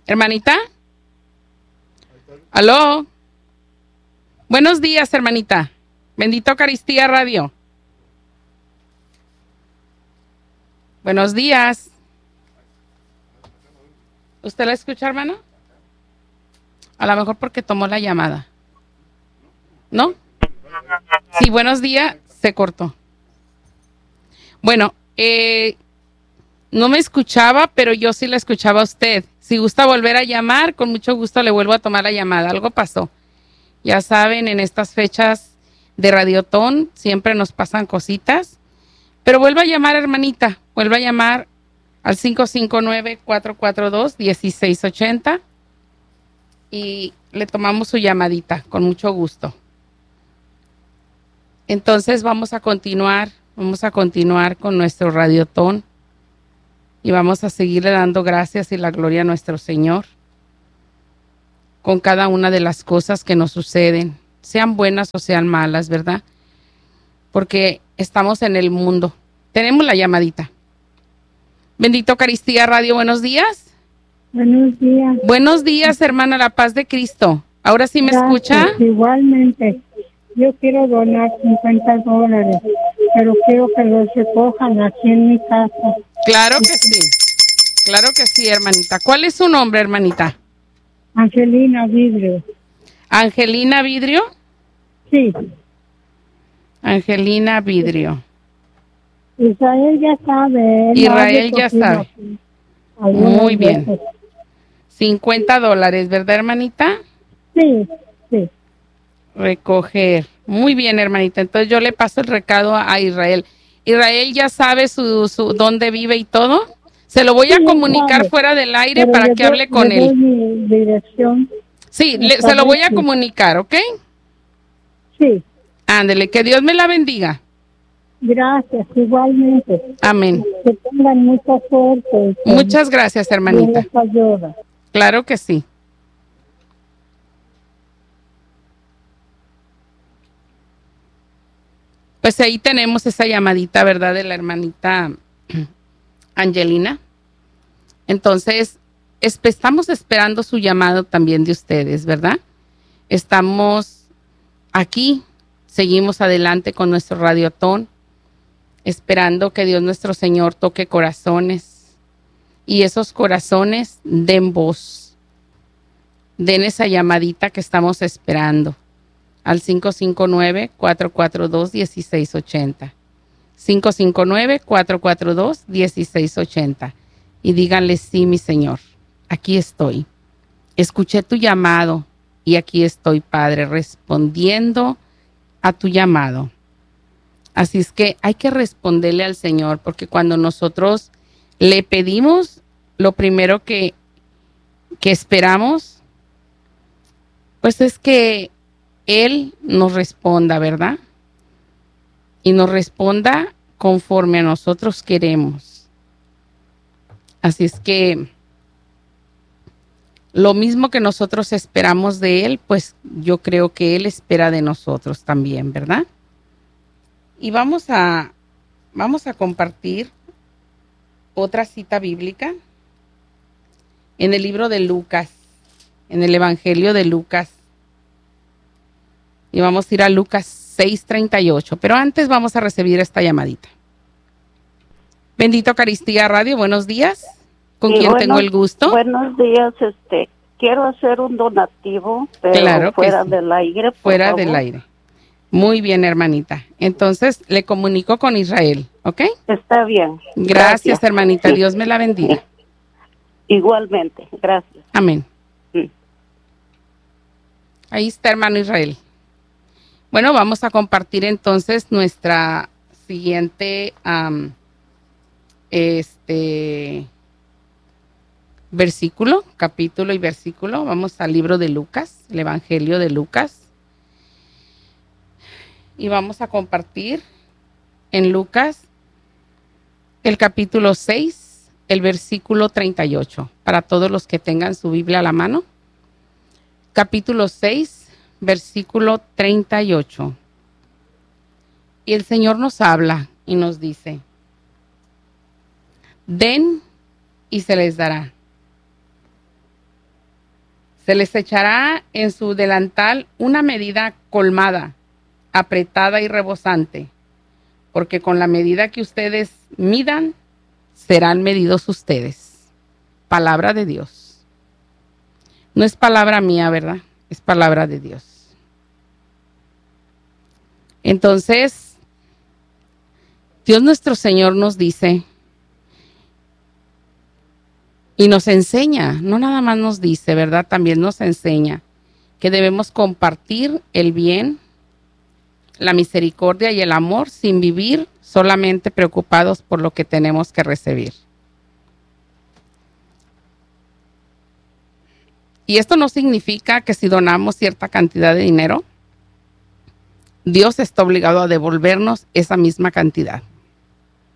Hermanita. ¿Aló? Buenos días, hermanita. Bendito Eucaristía Radio. Buenos días. ¿Usted la escucha, hermano? A lo mejor porque tomó la llamada. ¿No? Sí, buenos días. Se cortó. Bueno, no me escuchaba, pero yo sí la escuchaba a usted. Si gusta volver a llamar, con mucho gusto le vuelvo a tomar la llamada. Algo pasó. Ya saben, en estas fechas de Radiotón siempre nos pasan cositas. Pero vuelva a llamar, hermanita. Vuelva a llamar al 559-442-1680 y le tomamos su llamadita con mucho gusto. Entonces vamos a continuar con nuestro Radiotón y vamos a seguirle dando gracias y la gloria a nuestro Señor con cada una de las cosas que nos suceden, sean buenas o sean malas, ¿verdad? Porque estamos en el mundo. Tenemos la llamadita. Bendito Eucaristía Radio, buenos días. Buenos días. Buenos días, hermana, la paz de Cristo. ¿Ahora sí me escucha? Igualmente. Yo quiero donar $50, pero quiero que los recojan aquí en mi casa. Claro que sí, hermanita. ¿Cuál es su nombre, hermanita? Angelina Vidrio. ¿Angelina Vidrio? Sí. Angelina Vidrio. Israel ya sabe. Israel ya sabe. Muy bien. $50, ¿verdad, hermanita? Sí, sí. Recoger. Muy bien, hermanita. Entonces yo le paso el recado a Israel. Israel ya sabe su dónde vive y todo. Se lo voy a comunicar fuera del aire para que hable con él. Mi dirección. Sí, se lo voy a comunicar, ¿ok? Sí. Ándele, que Dios me la bendiga. Gracias, igualmente. Amén. Que tengan mucha suerte. Muchas gracias, hermanita. Dios les ayuda. Claro que sí. Pues ahí tenemos esa llamadita, ¿verdad? De la hermanita Angelina. Entonces, estamos esperando su llamado también de ustedes, ¿verdad? Estamos aquí, seguimos adelante con nuestro Radiotón, esperando que Dios nuestro Señor toque corazones y esos corazones den voz, den esa llamadita que estamos esperando al 559-442-1680. 559-442-1680. Y díganle, sí, mi Señor, aquí estoy. Escuché tu llamado y aquí estoy, Padre, respondiendo a tu llamado. Así es que hay que responderle al Señor, porque cuando nosotros le pedimos, lo primero que esperamos, pues es que Él nos responda, ¿verdad? Y nos responda conforme a nosotros queremos. Así es que lo mismo que nosotros esperamos de Él, pues yo creo que Él espera de nosotros también, ¿verdad? Y vamos a compartir otra cita bíblica en el libro de Lucas, en el Evangelio de Lucas. Y vamos a ir a Lucas 6:38. Pero antes vamos a recibir esta llamadita. Bendito Eucaristía Radio, buenos días. ¿Con quién tengo el gusto? Buenos días, quiero hacer un donativo, pero claro fuera sí. del aire, fuera del aire. Muy bien, hermanita. Entonces, le comunico con Israel, ¿ok? Está bien. Gracias, hermanita. Sí. Dios me la bendiga. Igualmente, gracias. Amén. Sí. Ahí está, hermano Israel. Bueno, vamos a compartir entonces nuestra siguiente versículo, capítulo y versículo. Vamos al libro de Lucas, el Evangelio de Lucas. Y vamos a compartir en Lucas el capítulo 6, el versículo 38. Para todos los que tengan su Biblia a la mano. Capítulo 6, versículo 38. Y el Señor nos habla y nos dice: den y se les dará. Se les echará en su delantal una medida colmada, apretada y rebosante, porque con la medida que ustedes midan, serán medidos ustedes. Palabra de Dios. No es palabra mía, ¿verdad? Es palabra de Dios. Entonces, Dios nuestro Señor nos dice y nos enseña, no nada más nos dice, ¿verdad? También nos enseña que debemos compartir el bien, la misericordia y el amor sin vivir solamente preocupados por lo que tenemos que recibir. Y esto no significa que si donamos cierta cantidad de dinero, Dios está obligado a devolvernos esa misma cantidad.